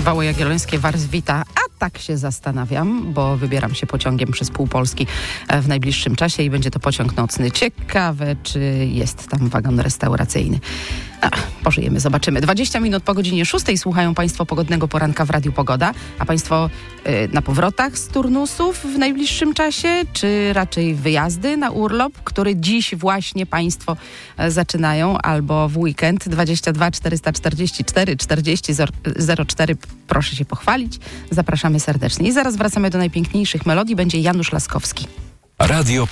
Wały Jagiellońskie, Varsvita, a tak się zastanawiam, bo wybieram się pociągiem przez pół Polski w najbliższym czasie i będzie to pociąg nocny. Ciekawe, czy jest tam wagon restauracyjny. Pożyjemy, zobaczymy. 20 minut po godzinie 6 słuchają Państwo Pogodnego Poranka w Radiu Pogoda, a Państwo na powrotach z turnusów w najbliższym czasie, czy raczej wyjazdy na urlop, który dziś właśnie Państwo zaczynają, albo w weekend 22 444 40 04. Proszę się pochwalić. Zapraszamy serdecznie. I zaraz wracamy do najpiękniejszych melodii. Będzie Janusz Laskowski. Radio